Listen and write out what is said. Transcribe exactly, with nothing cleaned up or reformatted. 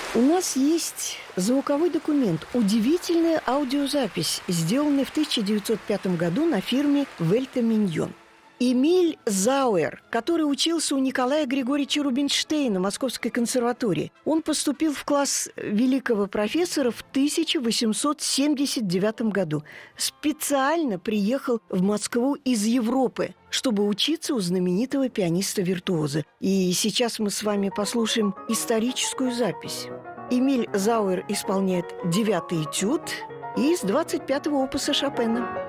У нас есть звуковой документ, удивительная аудиозапись, сделанная в тысяча девятьсот пятом году на фирме «Вельта Миньон». Эмиль Зауэр, который учился у Николая Григорьевича Рубинштейна в Московской консерватории, он поступил в класс великого профессора в тысяча восемьсот семьдесят девятом году. Специально приехал в Москву из Европы, чтобы учиться у знаменитого пианиста-виртуоза. И сейчас мы с вами послушаем историческую запись. Эмиль Зауэр исполняет девятый этюд из двадцать пятого опуса Шопена.